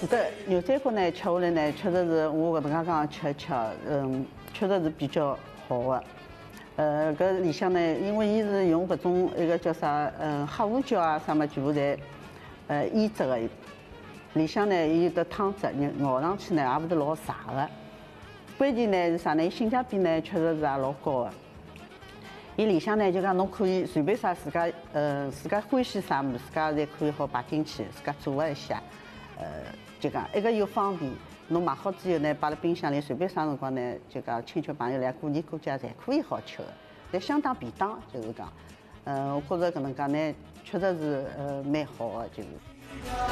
个牛仔骨呢，吃下来呢，确实是我搿能介讲吃一吃，确实是比较好的。搿里向呢，因为伊是用搿种一个叫啥，黑胡椒啊啥么，全部侪腌制的。里向呢，伊有得汤汁，咬上去呢也勿是老柴的。关键呢是啥呢？性价比呢确实是也老高的。伊里向呢就讲侬可以随便啥自家欢喜啥物事，自家侪可以好摆进去，自家做一下。就讲一个又方便，侬买好之后呢，摆辣冰箱里，随便啥辰光呢，就讲亲戚朋友来过年过节侪可以好吃的，侪相当便当，就是讲，我觉着搿能介呢，确实是蛮好的，就是。